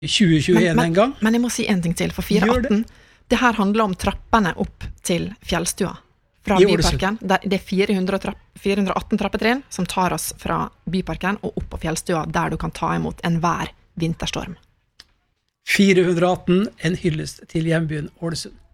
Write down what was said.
2021 en gang. Men jeg må si en ting til, for 418, det her handler om trappene opp til fjellstua fra Byparken. Det er 418 trappetrinn som tar oss fra Byparken og opp på fjellstua, der du kan ta imot enhver vinterstorm. 418, en hyllest til hjembyen Ålesund.